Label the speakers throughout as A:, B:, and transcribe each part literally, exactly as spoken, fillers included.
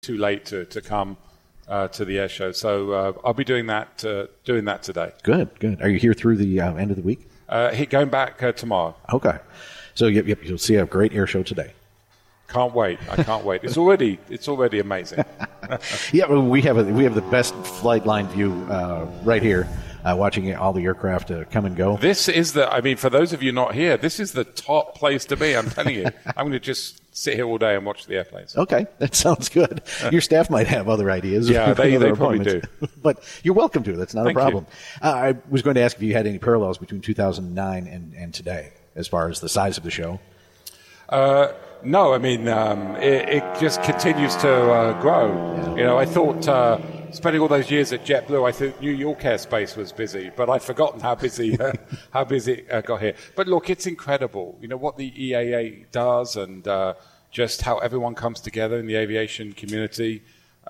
A: too late to, to come uh, to the air show. So uh, I'll be doing that uh, doing that today.
B: Good, good. Are you here through the uh, end of the week?
A: Uh, going back uh, tomorrow.
B: Okay. So yep, yep, you'll see a great air show today.
A: Can't wait. I can't wait. It's already it's already amazing.
B: Yeah, well, we have a, we have the best flight line view uh, right here, uh, watching all the aircraft uh, come and go.
A: This is the, I mean, for those of you not here, this is the top place to be, I'm telling you. I'm going to just sit here all day and watch the airplanes.
B: Okay, that sounds good. Your staff might have other ideas.
A: Yeah, they, they probably do.
B: But you're welcome to. That's not
A: Thank
B: a problem. Uh, I was going to ask if you had any parallels between two thousand nine and, and today, as far as the size of the show.
A: Uh, no, I mean, um, it, it just continues to uh, grow. Yeah. You know, I thought, uh, spending all those years at JetBlue, I thought New York airspace was busy, but I'd forgotten how busy uh, how busy it uh, got here. But look, it's incredible, you know, what the E A A does and uh, just how everyone comes together in the aviation community.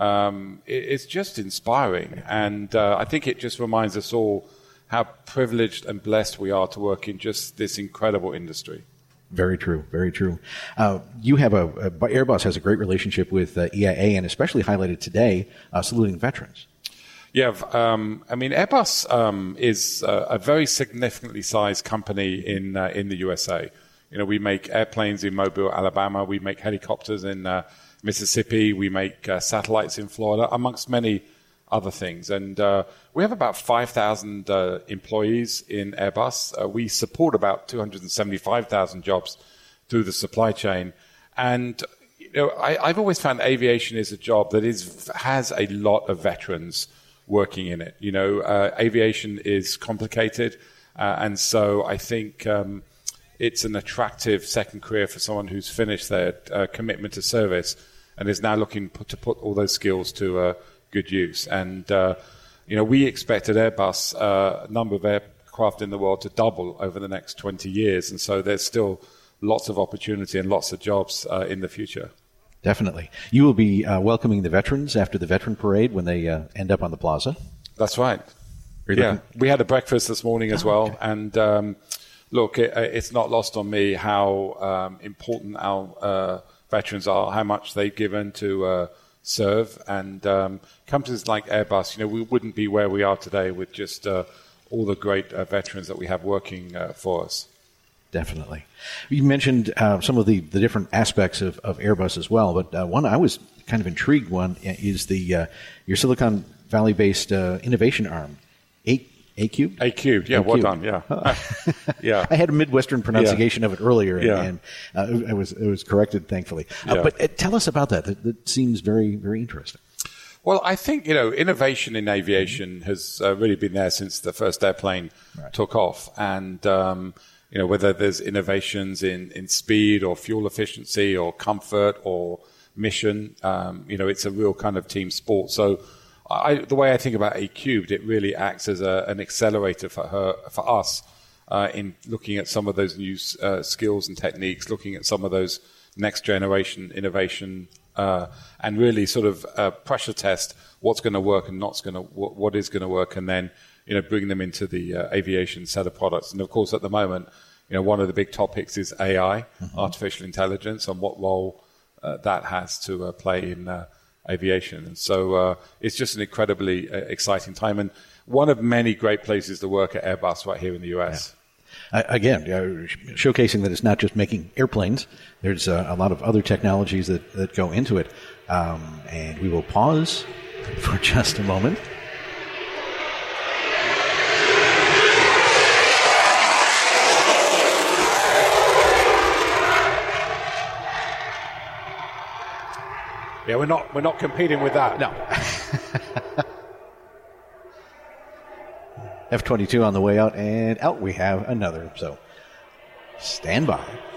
A: Um, it, it's just inspiring. And uh, I think it just reminds us all how privileged and blessed we are to work in just this incredible industry.
B: Very true, very true. Uh, you have a, a, Airbus has a great relationship with uh, E I A, and especially highlighted today, uh, saluting veterans.
A: Yeah, um, I mean, Airbus um, is uh, a very significantly sized company in uh, in the U S A. You know, we make airplanes in Mobile, Alabama. We make helicopters in uh, Mississippi. We make uh, satellites in Florida, amongst many other things. And uh, we have about five thousand uh, employees in Airbus. Uh, we support about two hundred seventy-five thousand jobs through the supply chain. And you know, I, I've always found aviation is a job that is has a lot of veterans working in it. You know, uh, aviation is complicated. Uh, and so I think um, it's an attractive second career for someone who's finished their uh, commitment to service and is now looking put, to put all those skills to uh, good use. And, uh, you know, we expect at Airbus uh, a number of aircraft in the world to double over the next twenty years. And so there's still lots of opportunity and lots of jobs uh, in the future.
B: Definitely. You will be uh, welcoming the veterans after the veteran parade when they uh, end up on the plaza.
A: That's right. Yeah. We had a breakfast this morning as well. Okay. And um, look, it, it's not lost on me how um, important our uh, veterans are, how much they've given to uh, serve, and um, companies like Airbus, you know, we wouldn't be where we are today with just uh, all the great uh, veterans that we have working uh, for us.
B: Definitely. You mentioned uh, some of the, the different aspects of, of Airbus as well, but uh, one I was kind of intrigued one is the uh, your Silicon Valley-based uh, innovation arm, A- A-Cubed?
A: A-Cubed, yeah, well done, yeah. yeah.
B: I had a Midwestern pronunciation
A: yeah.
B: of it earlier, and,
A: yeah.
B: and uh, it was it was corrected, thankfully. Uh,
A: yeah.
B: But uh, tell us about that. that. That seems very, very interesting.
A: Well, I think, you know, innovation in aviation has uh, really been there since the first airplane right. took off. And, um, you know, whether there's innovations in, in speed or fuel efficiency or comfort or mission, um, you know, it's a real kind of team sport. So I, the way I think about A-Cubed, it really acts as a, an accelerator for her, for us uh, in looking at some of those new uh, skills and techniques, looking at some of those next generation innovation, uh, and really sort of uh, pressure test what's going to work and not going to what, what is going to work, and then you know bring them into the uh, aviation set of products. And of course, at the moment, you know, one of the big topics is A I, mm-hmm. artificial intelligence, and what role uh, that has to uh, play in uh, aviation. And so uh, it's just an incredibly uh, exciting time, and one of many great places to work at Airbus right here in the U S.
B: Yeah. Uh, again, uh, showcasing that it's not just making airplanes. There's uh, a lot of other technologies that, that go into it. Um, and we will pause for just a moment.
A: Yeah, we're not we're not competing with that.
B: No. F twenty-two on the way out, and out we have another. So stand by.